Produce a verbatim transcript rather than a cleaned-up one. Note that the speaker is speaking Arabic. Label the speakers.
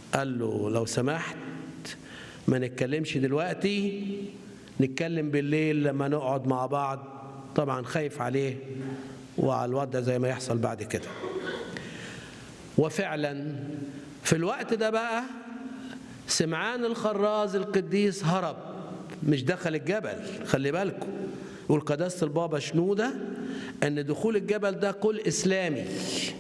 Speaker 1: قال له لو سمحت ما نتكلمش دلوقتي، نتكلم بالليل لما نقعد مع بعض. طبعا خايف عليه وعلى الوضع زي ما يحصل بعد كده. وفعلا في الوقت ده بقى سمعان الخراز القديس هرب، مش دخل الجبل. خلي بالكم، يقول قداسة البابا شنودة ان دخول الجبل ده قول اسلامي،